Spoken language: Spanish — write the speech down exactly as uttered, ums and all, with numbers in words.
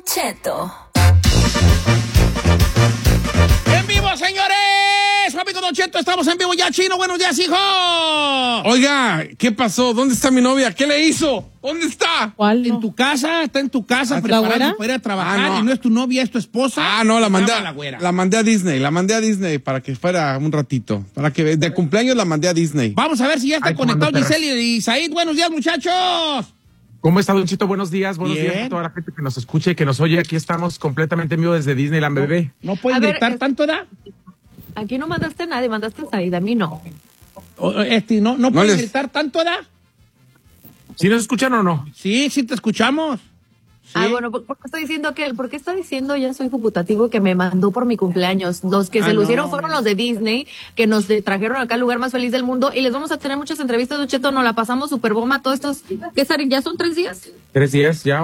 Cheto. ¡En vivo, señores! Papi con Don Cheto, estamos en vivo ya, Chino. Buenos días, hijo. Oiga, ¿qué pasó? ¿Dónde está mi novia? ¿Qué le hizo? ¿Dónde está? ¿Cuál? En tu casa, está en tu casa ¿La preparando güera? para ir a trabajar. Ah, no. Y no es tu novia, es tu esposa. Ah, no, la mandé, Estaba la güera. la mandé a Disney, la mandé a Disney para que fuera un ratito. Para que de cumpleaños la mandé a Disney. Vamos a ver si ya está Ay, conectado comando, Giselle y Said. Buenos días, muchachos. ¿Cómo está, Don Chito? Buenos días, buenos Bien. días a toda la gente que nos escuche y que nos oye. Aquí estamos completamente en vivo desde Disneyland, bebé. No puedes A ver, gritar es- tanto, ¿verdad? Aquí no mandaste a nadie, mandaste a Said, a mí no. O- Este, no, no, No puedes les- gritar tanto, ¿verdad? ¿Sí nos escuchan o no? Sí, sí te escuchamos. Sí. Ah, bueno, ¿por, por qué está diciendo que, por qué está diciendo, ya soy putativo, que me mandó por mi cumpleaños? Los que Ah, se lucieron no. fueron los de Disney, que nos de- trajeron acá al lugar más feliz del mundo, y les vamos a tener muchas entrevistas, Don Cheto, nos la pasamos super bomba todos estos, ¿qué salen? ¿Ya son tres días? Tres días ya.